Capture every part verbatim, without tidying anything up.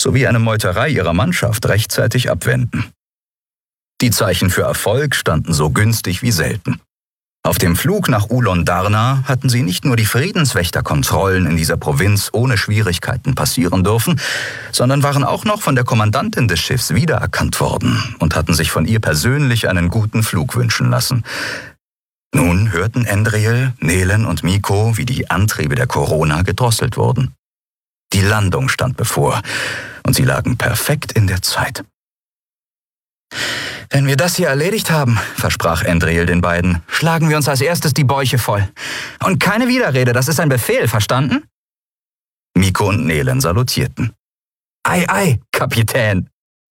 sowie eine Meuterei ihrer Mannschaft rechtzeitig abwenden. Die Zeichen für Erfolg standen so günstig wie selten. Auf dem Flug nach Ulaanbaatar hatten sie nicht nur die Friedenswächterkontrollen in dieser Provinz ohne Schwierigkeiten passieren dürfen, sondern waren auch noch von der Kommandantin des Schiffs wiedererkannt worden und hatten sich von ihr persönlich einen guten Flug wünschen lassen. Nun hörten Andriel, Nelen und Mikko, wie die Antriebe der Corona gedrosselt wurden. Die Landung stand bevor und sie lagen perfekt in der Zeit. »Wenn wir das hier erledigt haben«, versprach Andriel den beiden, »schlagen wir uns als erstes die Bäuche voll. Und keine Widerrede, das ist ein Befehl, verstanden?« Mikko und Nelen salutierten. »Ei, ei, Kapitän!«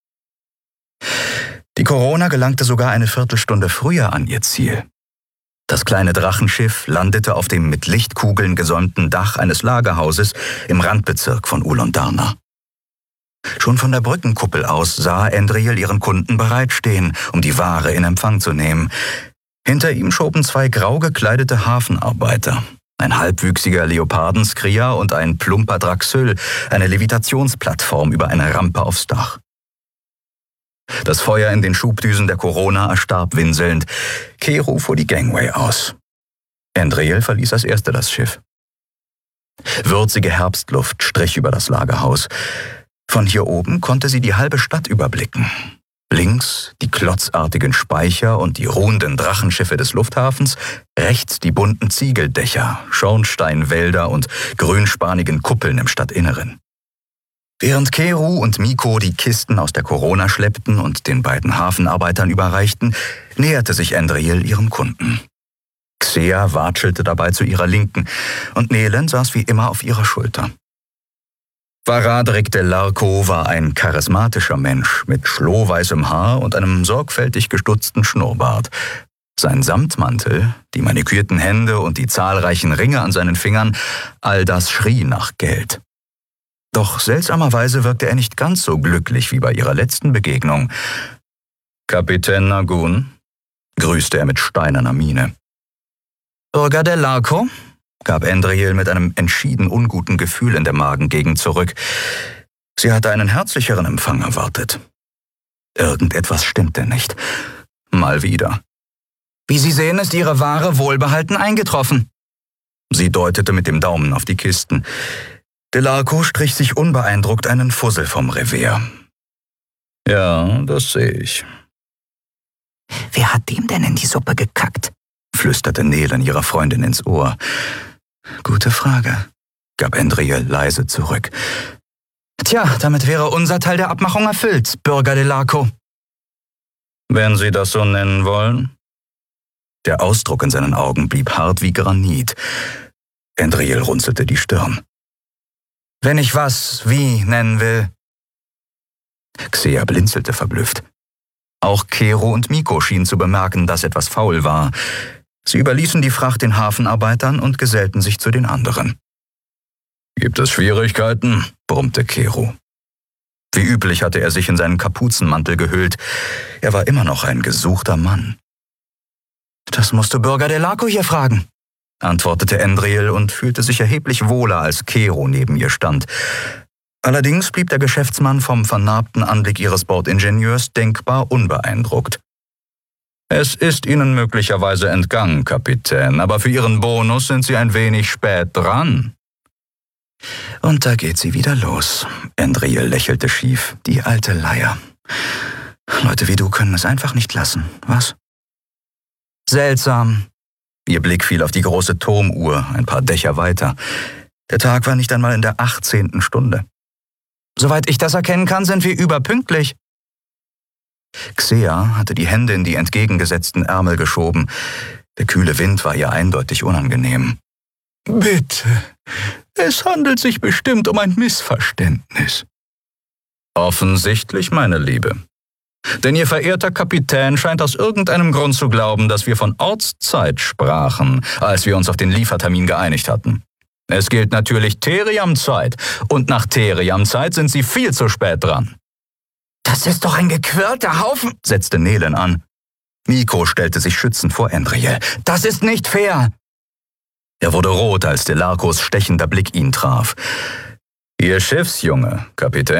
Die Corona gelangte sogar eine Viertelstunde früher an ihr Ziel. Das kleine Drachenschiff landete auf dem mit Lichtkugeln gesäumten Dach eines Lagerhauses im Randbezirk von Ulaanbaatar. Schon von der Brückenkuppel aus sah Andriel ihren Kunden bereitstehen, um die Ware in Empfang zu nehmen. Hinter ihm schoben zwei grau gekleidete Hafenarbeiter, ein halbwüchsiger Leopardenskria und ein plumper Draxyl, eine Levitationsplattform über eine Rampe aufs Dach. Das Feuer in den Schubdüsen der Corona erstarb winselnd. Kero fuhr die Gangway aus. Andriel verließ als Erster das Schiff. Würzige Herbstluft strich über das Lagerhaus. Von hier oben konnte sie die halbe Stadt überblicken. Links die klotzartigen Speicher und die ruhenden Drachenschiffe des Lufthafens, rechts die bunten Ziegeldächer, Schornsteinwälder und grünspanigen Kuppeln im Stadtinneren. Während Kero und Mikko die Kisten aus der Corona schleppten und den beiden Hafenarbeitern überreichten, näherte sich Andriel ihrem Kunden. Xea watschelte dabei zu ihrer Linken und Nelen saß wie immer auf ihrer Schulter. Varadrik Delarco war ein charismatischer Mensch mit schlohweißem Haar und einem sorgfältig gestutzten Schnurrbart. Sein Samtmantel, die manikürten Hände und die zahlreichen Ringe an seinen Fingern, all das schrie nach Geld. Doch seltsamerweise wirkte er nicht ganz so glücklich wie bei ihrer letzten Begegnung. »Kapitän Nagun«, grüßte er mit steinerner Miene. »Bürger Delarco«, gab Andriel mit einem entschieden unguten Gefühl in der Magengegend zurück. Sie hatte einen herzlicheren Empfang erwartet. Irgendetwas stimmte nicht. Mal wieder. »Wie Sie sehen, ist Ihre Ware wohlbehalten eingetroffen.« Sie deutete mit dem Daumen auf die Kisten. Delarco strich sich unbeeindruckt einen Fussel vom Revers. »Ja, das sehe ich.« »Wer hat dem denn in die Suppe gekackt?« flüsterte Nelen ihrer Freundin ins Ohr. »Gute Frage«, gab Andriel leise zurück. »Tja, damit wäre unser Teil der Abmachung erfüllt, Bürger Delarco.« »Wenn Sie das so nennen wollen?« Der Ausdruck in seinen Augen blieb hart wie Granit. Andriel runzelte die Stirn. »Wenn ich was wie nennen will.« Xea blinzelte verblüfft. Auch Kero und Mikko schienen zu bemerken, dass etwas faul war. Sie überließen die Fracht den Hafenarbeitern und gesellten sich zu den anderen. »Gibt es Schwierigkeiten?« brummte Kero. Wie üblich hatte er sich in seinen Kapuzenmantel gehüllt. Er war immer noch ein gesuchter Mann. »Das musst du Bürger Delarco hier fragen«, antwortete Andriel und fühlte sich erheblich wohler, als Kero neben ihr stand. Allerdings blieb der Geschäftsmann vom vernarbten Anblick ihres Bordingenieurs denkbar unbeeindruckt. »Es ist Ihnen möglicherweise entgangen, Kapitän, aber für Ihren Bonus sind Sie ein wenig spät dran.« »Und da geht sie wieder los«, Andriel lächelte schief, »die alte Leier. Leute wie du können es einfach nicht lassen, was?« »Seltsam.« Ihr Blick fiel auf die große Turmuhr, ein paar Dächer weiter. Der Tag war nicht einmal in der achtzehnten Stunde. »Soweit ich das erkennen kann, sind wir überpünktlich.« Xea hatte die Hände in die entgegengesetzten Ärmel geschoben. Der kühle Wind war ihr eindeutig unangenehm. »Bitte, es handelt sich bestimmt um ein Missverständnis.« »Offensichtlich, meine Liebe. Denn Ihr verehrter Kapitän scheint aus irgendeinem Grund zu glauben, dass wir von Ortszeit sprachen, als wir uns auf den Liefertermin geeinigt hatten. Es gilt natürlich Theriam-Zeit, und nach Theriam-Zeit sind Sie viel zu spät dran.« »Das ist doch ein gequirlter Haufen«, setzte Nelen an. Mikko stellte sich schützend vor Andriel. »Das ist nicht fair!« Er wurde rot, als Delarcos stechender Blick ihn traf. »Ihr Schiffsjunge, Kapitän?«